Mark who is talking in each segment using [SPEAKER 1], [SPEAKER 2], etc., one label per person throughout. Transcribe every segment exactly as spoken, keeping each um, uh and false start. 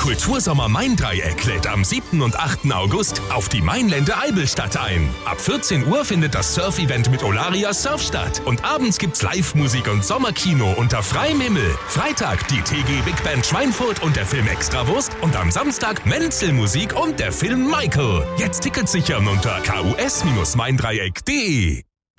[SPEAKER 1] Kultursommer Main-Dreieck lädt am siebten und achten August auf die Mainlände Eibelstadt ein. Ab vierzehn Uhr findet das Surf-Event mit Olaria Surf statt. Und abends gibt's Live-Musik und Sommerkino unter freiem Himmel. Freitag die T G Big Band Schweinfurt und der Film Extrawurst. Und am Samstag Menzel-Musik und der Film Michael. Jetzt Tickets sichern unter k u s Bindestrich maindreieck punkt d e.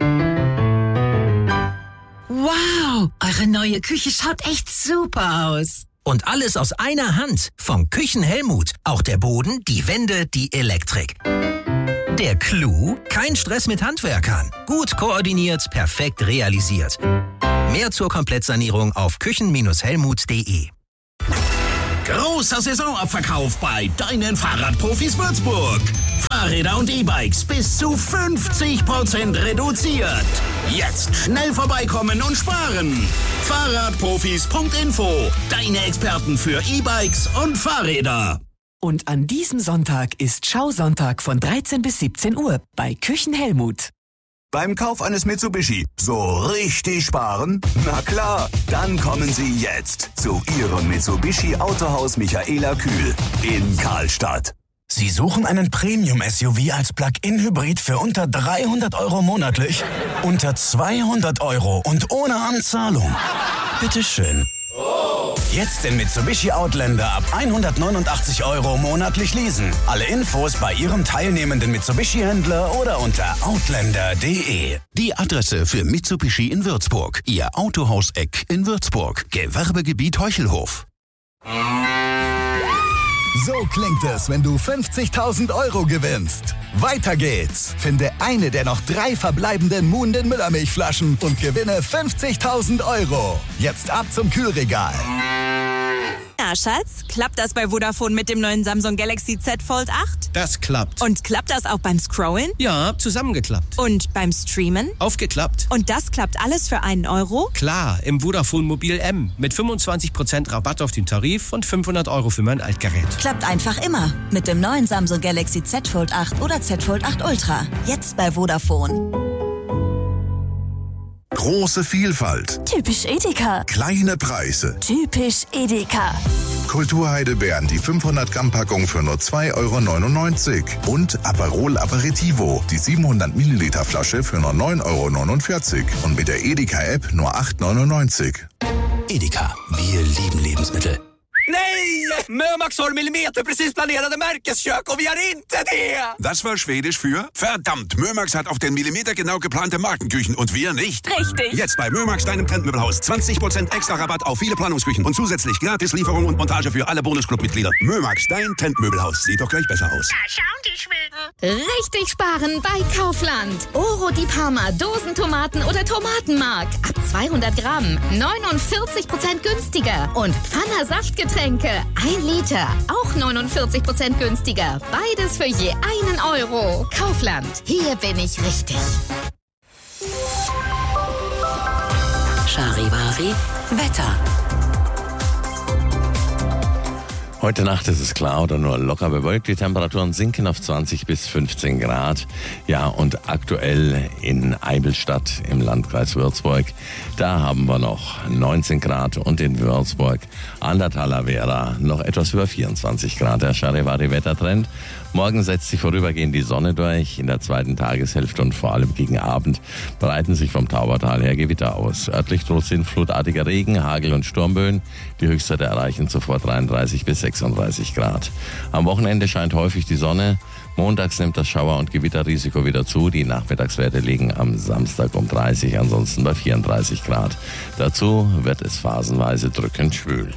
[SPEAKER 2] Wow, eure neue Küche schaut echt super aus.
[SPEAKER 3] Und alles aus einer Hand. Vom Küchenhelmut. Auch der Boden, die Wände, die Elektrik. Der Clou? Kein Stress mit Handwerkern. Gut koordiniert, perfekt realisiert. Mehr zur Komplettsanierung auf küchen Helmut punkt d e.
[SPEAKER 4] Großer Saisonabverkauf bei deinen Fahrradprofis Würzburg. Fahrräder und E-Bikes bis zu fünfzig Prozent reduziert. Jetzt schnell vorbeikommen und sparen. Fahrradprofis Punkt info. Deine Experten für E-Bikes und Fahrräder.
[SPEAKER 5] Und an diesem Sonntag ist Schausonntag von dreizehn bis siebzehn Uhr bei Küchenhelmut.
[SPEAKER 6] Beim Kauf eines Mitsubishi so richtig sparen? Na klar, dann kommen Sie jetzt zu Ihrem Mitsubishi Autohaus Michaela Kühl in Karlstadt.
[SPEAKER 7] Sie suchen einen Premium-S U V als Plug-in-Hybrid für unter dreihundert Euro monatlich? Unter zweihundert Euro und ohne Anzahlung? Bitteschön. Jetzt den Mitsubishi Outlander ab hundertneunundachtzig Euro monatlich leasen. Alle Infos bei Ihrem teilnehmenden Mitsubishi-Händler oder unter outlander punkt d e.
[SPEAKER 8] Die Adresse für Mitsubishi in Würzburg. Ihr Autohaus-Eck in Würzburg. Gewerbegebiet Heuchelhof.
[SPEAKER 9] So klingt es, wenn du fünfzigtausend Euro gewinnst. Weiter geht's. Finde eine der noch drei verbleibenden Muhnden Müllermilchflaschen und gewinne fünfzigtausend Euro. Jetzt ab zum Kühlregal.
[SPEAKER 10] Na, Schatz, klappt das bei Vodafone mit dem neuen Samsung Galaxy Z Fold acht?
[SPEAKER 11] Das klappt.
[SPEAKER 10] Und klappt das auch beim Scrollen?
[SPEAKER 11] Ja, zusammengeklappt.
[SPEAKER 10] Und beim Streamen?
[SPEAKER 11] Aufgeklappt.
[SPEAKER 10] Und das klappt alles für einen Euro?
[SPEAKER 11] Klar, im Vodafone Mobil M. Mit fünfundzwanzig Prozent Rabatt auf den Tarif und fünfhundert Euro für mein Altgerät.
[SPEAKER 12] Klappt einfach immer. Mit dem neuen Samsung Galaxy Z Fold acht oder Z Fold acht Ultra. Jetzt bei Vodafone.
[SPEAKER 13] Große Vielfalt.
[SPEAKER 14] Typisch Edeka.
[SPEAKER 13] Kleine Preise.
[SPEAKER 14] Typisch Edeka.
[SPEAKER 13] Kulturheidelbeeren, die fünfhundert Gramm Packung für nur zwei Euro neunundneunzig. Und Aperol Aperitivo, die siebenhundert Milliliter Flasche für nur neun Euro neunundvierzig. Und mit der Edeka-App nur acht Euro neunundneunzig.
[SPEAKER 7] Edeka, wir lieben Lebensmittel.
[SPEAKER 15] Nej! Mömax har millimeter precis planerade märkeskök och vi har inte det!
[SPEAKER 16] Das war Schwedisch für verdammt, Mömax hat auf den Millimeter genau geplante Markenküchen und wir nicht.
[SPEAKER 10] Richtig.
[SPEAKER 16] Jetzt bei Mömax, deinem Trendmöbelhaus. zwanzig Prozent extra Rabatt auf viele Planungsküchen und zusätzlich gratis Lieferung und Montage für alle Bonusclub-Mitglieder. Mömax, dein Trendmöbelhaus. Sieht doch gleich besser aus.
[SPEAKER 17] Da schauen die Schweden. Richtig sparen bei Kaufland. Oro di Parma, Dosentomaten oder Tomatenmark. Ab zweihundert Gramm. neunundvierzig Prozent günstiger. Und Pfanner Saftgetränke. Ein Liter, auch neunundvierzig Prozent günstiger. Beides für je einen Euro. Kaufland, hier bin ich richtig.
[SPEAKER 2] Charivari Wetter.
[SPEAKER 18] Heute Nacht ist es klar oder nur locker bewölkt. Die Temperaturen sinken auf zwanzig bis fünfzehn Grad. Ja, und aktuell in Eibelstadt im Landkreis Würzburg, da haben wir noch neunzehn Grad und in Würzburg an der Talavera noch etwas über vierundzwanzig Grad. Der Charivari-Wettertrend. Morgen setzt sich vorübergehend die Sonne durch. In der zweiten Tageshälfte und vor allem gegen Abend breiten sich vom Taubertal her Gewitter aus. Örtlich droht sintflutartiger Regen, Hagel und Sturmböen. Die Höchstwerte erreichen zuvor dreiunddreißig bis sechsunddreißig Grad. Am Wochenende scheint häufig die Sonne. Montags nimmt das Schauer- und Gewitterrisiko wieder zu. Die Nachmittagswerte liegen am Samstag um dreißig, ansonsten bei vierunddreißig Grad. Dazu wird es phasenweise drückend schwül.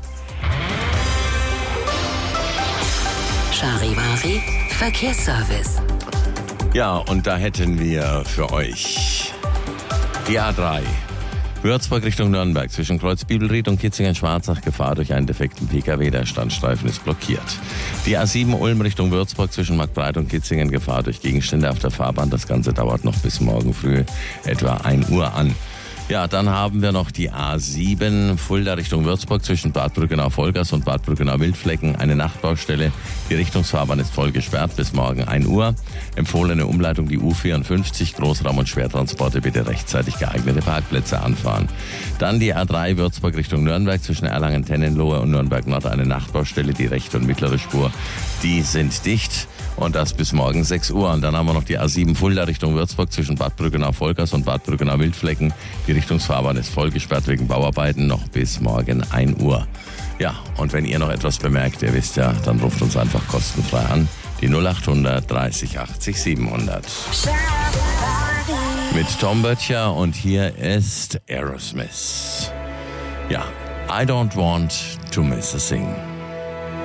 [SPEAKER 2] Charivari Verkehrsservice.
[SPEAKER 18] Ja, und da hätten wir für euch die A drei. Würzburg Richtung Nürnberg zwischen Kreuz Bibelried und Kitzingen-Schwarzach Gefahr durch einen defekten Pkw. Der Standstreifen ist blockiert. Die A sieben Ulm Richtung Würzburg zwischen Marktbreit und Kitzingen Gefahr durch Gegenstände auf der Fahrbahn. Das Ganze dauert noch bis morgen früh etwa ein Uhr an. Ja, dann haben wir noch die A sieben, Fulda Richtung Würzburg zwischen Bad Brückenau-Vollgas und Bad Brückenau-Wildflecken. Eine Nachtbaustelle. Die Richtungsfahrbahn ist voll gesperrt bis morgen ein Uhr. Empfohlene Umleitung die U vierundfünfzig. Großraum- und Schwertransporte bitte rechtzeitig geeignete Parkplätze anfahren. Dann die A drei Würzburg Richtung Nürnberg zwischen Erlangen-Tennenlohe und Nürnberg-Nord. Eine Nachtbaustelle. Die rechte und mittlere Spur, die sind dicht. Und das bis morgen sechs Uhr. Und dann haben wir noch die A sieben Fulda Richtung Würzburg zwischen Bad Brückenau-Vollgas und Bad Brückenau-Wildflecken. Die Richtungsfahrbahn ist voll gesperrt wegen Bauarbeiten noch bis morgen ein Uhr. Ja, und wenn ihr noch etwas bemerkt, ihr wisst ja, dann ruft uns einfach kostenfrei an. Die null acht hundert dreißig achtzig siebenhundert. Mit Tom Böttcher und hier ist Aerosmith. Ja, I don't want to miss a thing.